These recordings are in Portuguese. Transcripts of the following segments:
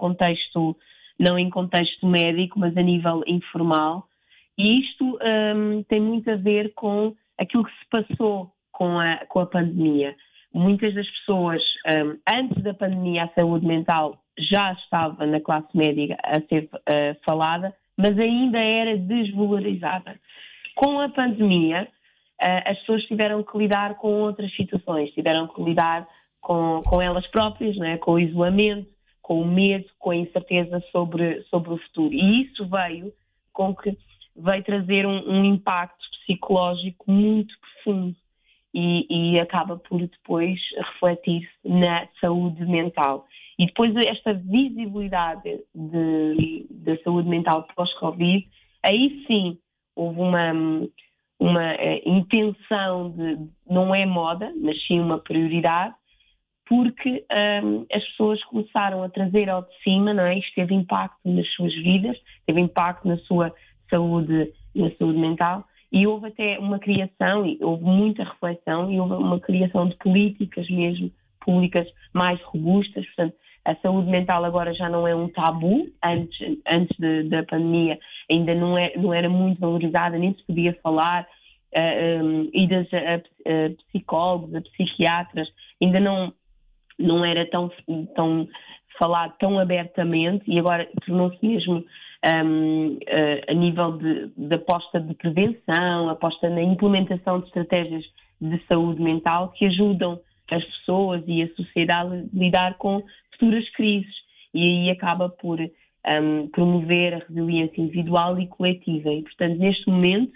não em contexto médico, mas a nível informal. E isto tem muito a ver com aquilo que se passou com a pandemia. Muitas das pessoas, antes da pandemia, a saúde mental já estava na classe média a ser falada, mas ainda era desvalorizada. Com a pandemia, as pessoas tiveram que lidar com outras situações, tiveram que lidar com elas próprias, não é? Com o isolamento, com o medo, com a incerteza sobre o futuro. E isso veio trazer um impacto psicológico muito profundo e acaba por depois refletir-se na saúde mental. E depois esta visibilidade da saúde mental pós-Covid, aí sim houve uma intenção não é moda, mas sim uma prioridade, porque as pessoas começaram a trazer ao de cima, não é? Isto teve impacto nas suas vidas, teve impacto na sua saúde mental, e houve até uma criação, e houve muita reflexão, e houve uma criação de políticas mesmo, públicas mais robustas. Portanto, a saúde mental agora já não é um tabu. Antes da pandemia ainda não era muito valorizada, nem se podia falar, idas a psicólogos, a psiquiatras, ainda não era tão falado tão abertamente, e agora tornou-se mesmo a nível de aposta de prevenção, aposta na implementação de estratégias de saúde mental que ajudam as pessoas e a sociedade a lidar com futuras crises, e aí acaba por promover a resiliência individual e coletiva. E, portanto, neste momento,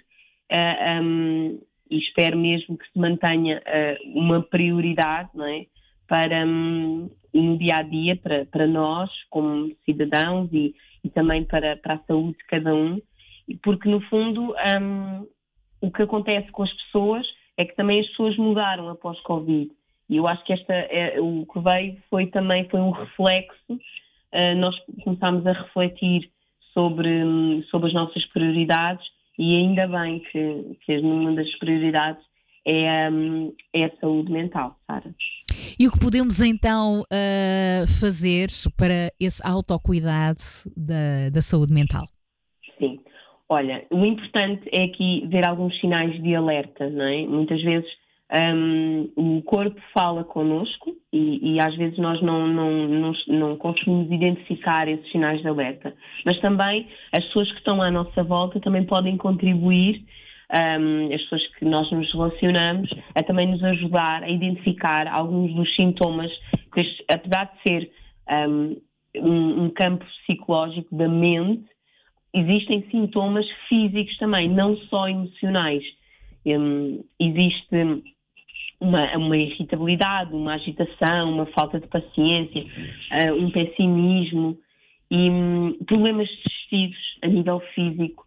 e espero mesmo que se mantenha uma prioridade, não é? Para no dia-a-dia, para nós, como cidadãos, e também para a saúde de cada um, porque, no fundo, o que acontece com as pessoas é que também as pessoas mudaram após Covid. E eu acho que o que veio foi um reflexo. Nós começámos a refletir sobre as nossas prioridades, e ainda bem que uma das prioridades é a saúde mental, Sara. E o que podemos então fazer para esse autocuidado da saúde mental? Sim. Olha, o importante é aqui ver alguns sinais de alerta, não é? Muitas vezes o corpo fala connosco e às vezes nós não conseguimos identificar esses sinais de alerta. Mas também as pessoas que estão à nossa volta também podem contribuir, as pessoas que nós nos relacionamos, a também nos ajudar a identificar alguns dos sintomas, que apesar de ser um campo psicológico da mente, existem sintomas físicos também, não só emocionais. Existe uma irritabilidade, uma agitação, uma falta de paciência, um pessimismo e problemas digestivos a nível físico.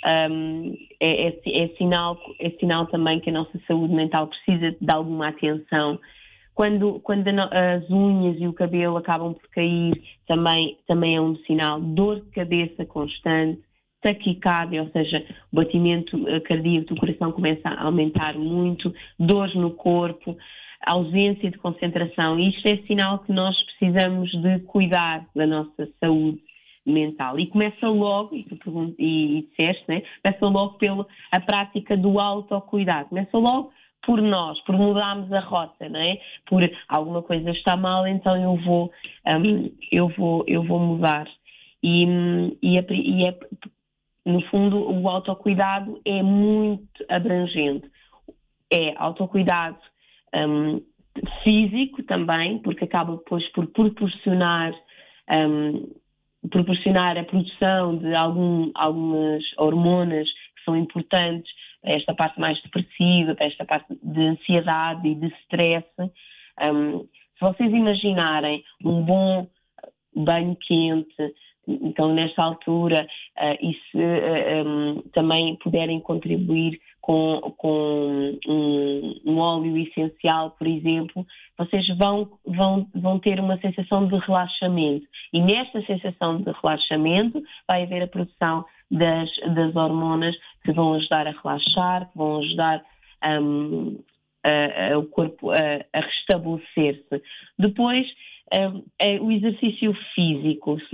É sinal também que a nossa saúde mental precisa de alguma atenção. Quando as unhas e o cabelo acabam por cair, também é um sinal. Dor de cabeça constante, taquicardia, ou seja, o batimento cardíaco do coração começa a aumentar muito, dores no corpo, ausência de concentração. Isto é sinal que nós precisamos de cuidar da nossa saúde mental. E começa logo, e disseste, né? Começa logo pela a prática do autocuidado. Começa logo por nós, por mudarmos a rota, não é? Por alguma coisa está mal, então eu vou mudar. No fundo, o autocuidado é muito abrangente. É autocuidado físico também, porque acaba depois por proporcionar a produção de algumas hormonas que são importantes para esta parte mais depressiva, para esta parte de ansiedade e de stress. Se vocês imaginarem um bom banho quente, então nesta altura, e se também puderem contribuir com um óleo essencial, por exemplo, vocês vão ter uma sensação de relaxamento. E nesta sensação de relaxamento vai haver a produção das hormonas que vão ajudar a relaxar, que vão ajudar o corpo a restabelecer-se. Depois, o exercício físico.